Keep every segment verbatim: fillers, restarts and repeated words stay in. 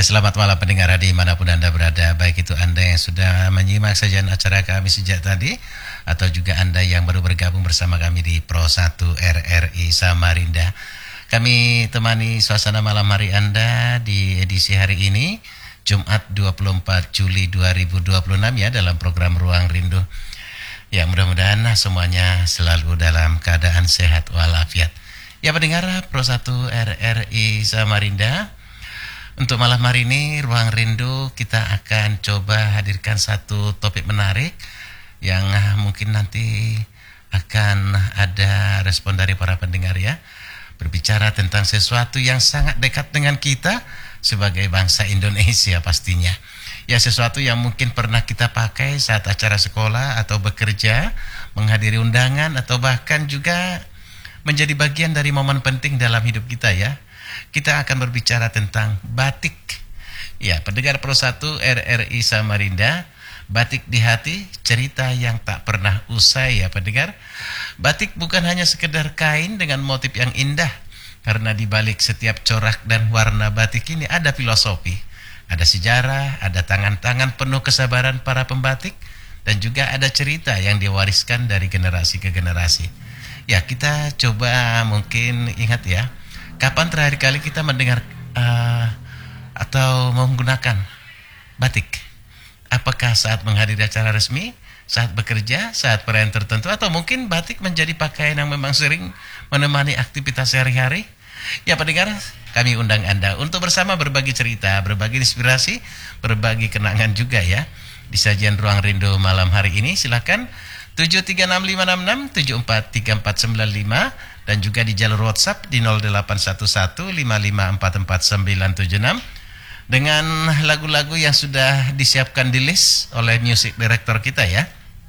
selamat malam pendengar dimanapun Anda berada, baik itu Anda yang sudah menyimak sajian acara kami sejak tadi, atau juga Anda yang baru bergabung bersama kami di Pro satu R R I Samarinda. Kami temani suasana malam hari Anda di edisi hari ini, Jumat dua puluh empat Juli dua ribu dua puluh enam ya, dalam program Ruang Rindu. Ya, mudah-mudahan semuanya selalu dalam keadaan sehat walafiat. Ya, pendengar Pro satu R R I Samarinda, untuk malam hari ini Ruang Rindu kita akan coba hadirkan satu topik menarik yang mungkin nanti akan ada respon dari para pendengar ya. Berbicara tentang sesuatu yang sangat dekat dengan kita sebagai bangsa Indonesia pastinya. Ya, sesuatu yang mungkin pernah kita pakai saat acara sekolah atau bekerja, menghadiri undangan, atau bahkan juga menjadi bagian dari momen penting dalam hidup kita ya. Kita akan berbicara tentang batik. Ya, pendengar Pro satu R R I Samarinda, batik di hati, cerita yang tak pernah usai ya pendengar. Batik bukan hanya sekedar kain dengan motif yang indah, karena di balik setiap corak dan warna batik ini ada filosofi, ada sejarah, ada tangan-tangan penuh kesabaran para pembatik, dan juga ada cerita yang diwariskan dari generasi ke generasi. Ya, kita coba mungkin ingat ya, kapan terakhir kali kita mendengar uh, atau menggunakan batik? Apakah saat menghadiri acara resmi, saat bekerja, saat perayaan tertentu, atau mungkin batik menjadi pakaian yang memang sering menemani aktivitas sehari-hari? Ya pendengar, kami undang Anda untuk bersama berbagi cerita, berbagi inspirasi, berbagi kenangan juga ya. Di sajian Ruang Rindu malam hari ini silakan tujuh tiga enam lima enam enam tujuh empat tiga empat sembilan lima dan juga di jalur WhatsApp di nol delapan satu satu lima lima empat empat sembilan tujuh enam dengan lagu-lagu yang sudah disiapkan di list oleh music director kita ya.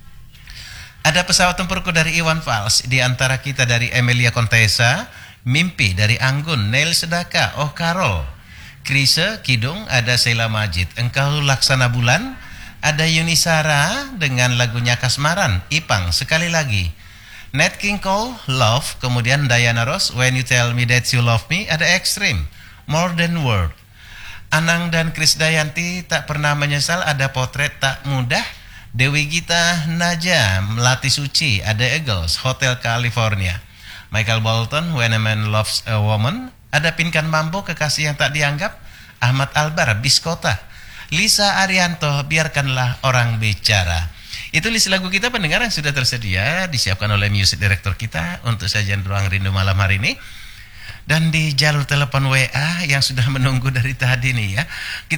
Ada Pesawat Tempurku dari Iwan Fals, di antara kita dari Emilia Contessa, Mimpi dari Anggun, Neil Sedaka, Oh Karol, Krise, Kidung, ada Sheila Majid, Engkau Laksana Bulan, ada Yunisara dengan lagunya Kasmaran, Ipang, Sekali Lagi, Nat King Cole, Love, kemudian Diana Ross, When You Tell Me That You Love Me, ada Extreme, More Than Word, Anang dan Krisdayanti, Tak Pernah Menyesal, ada Potret Tak Mudah, Dewi Gita, Naja, Melati Suci, ada Eagles, Hotel California, Michael Bolton, When a Man Loves a Woman, ada Pinkan Mambo, Kekasih Yang Tak Dianggap, Ahmad Albar, Biskota, Lisa Arianto, Biarkanlah Orang Bicara. Itu list lagu kita pendengar yang sudah tersedia, disiapkan oleh music director kita untuk sajian Ruang Rindu malam hari ini. Dan di jalur telepon W A yang sudah menunggu dari tadi nih ya, kita